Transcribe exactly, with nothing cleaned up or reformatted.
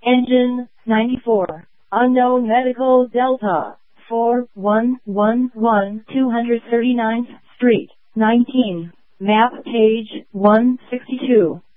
Engine ninety-four. Unknown Medical Delta. four one one one two hundred thirty-ninth Street. nineteen. Map page one sixty-two.